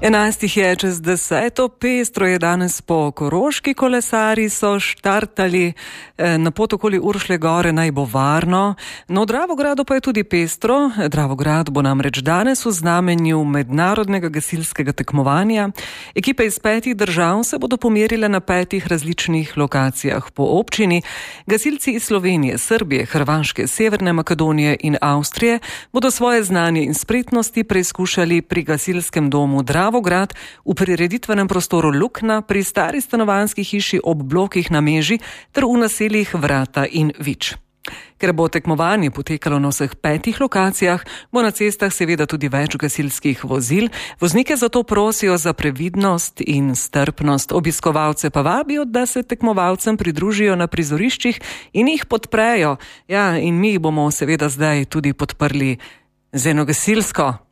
11 je čez 10, pestro je danes po Koroški, kolesari so štartali na pot okoli Uršlje gore, naj bo varno. No, v Dravogradu pa je tudi pestro. Dravograd bo namreč danes v znamenju mednarodnega gasilskega tekmovanja. Ekipe iz 5 držav se bodo pomerile na 5 različnih lokacijah po občini. Gasilci iz Slovenije, Srbije, Hrvaške, Severne Makedonije in Avstrije bodo svoje znanje in spretnosti preizkušali pri gasilskem domu Dravograd v prireditvenem prostoru Lukna pri stari stanovanjski hiši ob blokih na Meži ter v naseljih Vrata in Vič. Ker bo tekmovanje potekalo na vseh 5 lokacijah, bo na cestah seveda tudi več gasilskih vozil. Voznike zato prosijo za previdnost in strpnost. Obiskovalce pa vabijo, da se tekmovalcem pridružijo na prizoriščih in jih podprejo. Ja, in mi jih bomo seveda zdaj tudi podprli z eno gasilsko